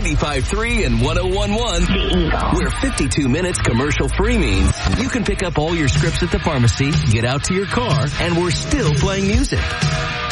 95.3 and 101.1. The Eagle. Where 52 minutes commercial free means you can pick up all your scripts at the pharmacy, get out to your car, and we're still playing music.